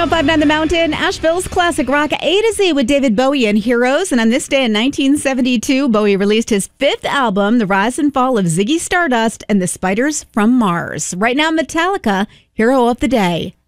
105.9 The Mountain, Asheville's classic rock A to Z with David Bowie and Heroes. And on this day in 1972, Bowie released his fifth album, The Rise and Fall of Ziggy Stardust and the Spiders from Mars. Right now, Metallica, Hero of the Day.